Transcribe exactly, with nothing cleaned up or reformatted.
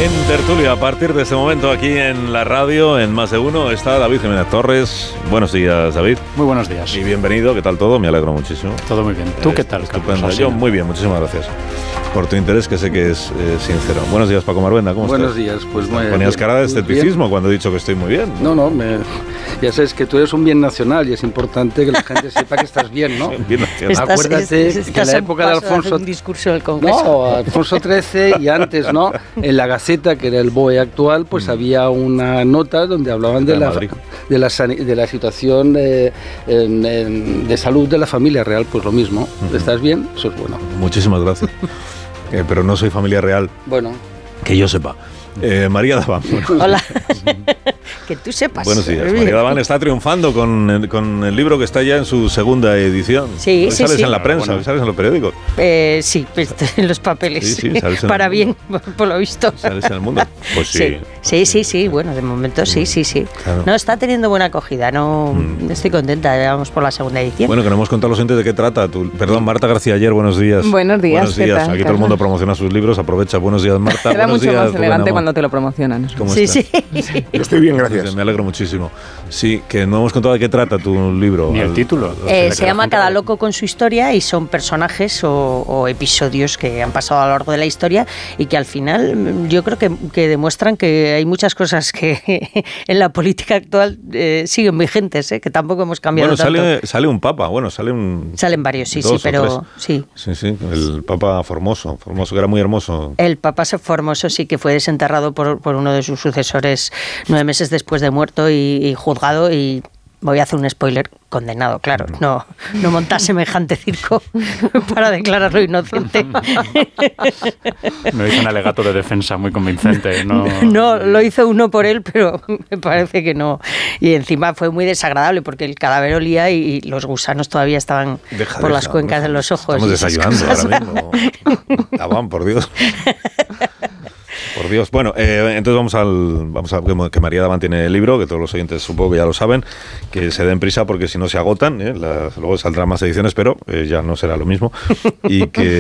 En tertulia, a partir de este momento aquí en la radio, en Más de Uno, está David Jiménez Torres. Buenos días, David. Muy buenos días. Y bienvenido, ¿qué tal todo? Me alegro muchísimo. Todo muy bien. ¿Tú eh, qué tal, Carlos? Yo muy bien, muchísimas gracias por tu interés, que sé que es eh, sincero. Buenos días, Paco Marvenda, ¿cómo Buenos estás? días, pues muy bien. Ponías cara de escepticismo cuando he dicho que estoy muy bien. No, no, me, ya sabes que tú eres un bien nacional y es importante que la gente sepa que estás bien, ¿no? Bien nacional. Estás, Acuérdate es, es, que en la época de Alfonso... un discurso del Congreso. No, Alfonso trece y antes, ¿no? En la Gaceta, que era el B O E actual, pues mm. había una nota donde hablaban de, de la, de la, de la situación eh, en, en, de salud de la familia real, pues lo mismo. Uh-huh. ¿Estás bien? Eso es bueno. Muchísimas gracias. eh, pero no soy familia real. Bueno. Que yo sepa. Eh, María Daván. Hola. Que tú sepas. Buenos días. María Daván está triunfando con el, con el libro que está ya en su segunda edición. Sí, hoy sí, sales sí. en la prensa, bueno. Hoy sales en los periódicos. Eh, sí, pues, en los papeles. Sí, sí, sales en Para el bien, por lo visto. Sales en el mundo. Pues sí. Sí, sí, sí, sí. Bueno, de momento sí, sí, sí. Claro. No, está teniendo buena acogida. No, mm. Estoy contenta. Vamos por la segunda edición. Bueno, que no hemos contado a los oyentes de qué trata. Tu, perdón, Marta García Ayer, buenos días. Buenos días. Buenos días. Tal, Aquí Carlos? todo el mundo promociona sus libros. Aprovecha. Buenos días, Marta. Queda buenos mucho días, más elegante cuando te lo promocionan. ¿Cómo sí, estás? sí. Yo estoy bien, gracias. Me alegro muchísimo. Sí, que no hemos contado de qué trata tu libro. Ni el al, título. Eh, se llama Cada loco con su historia y son personajes o, o episodios que han pasado a lo largo de la historia y que al final yo creo que, que demuestran que hay muchas cosas que en la política actual eh, siguen vigentes, eh, que tampoco hemos cambiado bueno, tanto. Sale, sale un papa, bueno, sale un... Salen varios, sí, sí, pero sí. Sí, sí, el papa Formoso, Formoso, que era muy hermoso. El papa Formoso sí que fue desenterrado por, por uno de sus sucesores nueve meses después de muerto y, y juzgado y... Voy a hacer un spoiler, condenado, claro. No, no montar semejante circo para declararlo inocente. Me hizo un alegato de defensa muy convincente. No, no, lo hizo uno por él, pero me parece que no. Y encima fue muy desagradable porque el cadáver olía y los gusanos todavía estaban deja, por deja, las cuencas deja. de los ojos. Estamos desayunando ahora mismo. Tabán, por Dios. Por Dios. Bueno, eh, entonces vamos al vamos a que María Daván tiene el libro, que todos los oyentes supongo que ya lo saben, que se den prisa porque si no se agotan, ¿eh? Las, luego saldrán más ediciones, pero eh, ya no será lo mismo. Y que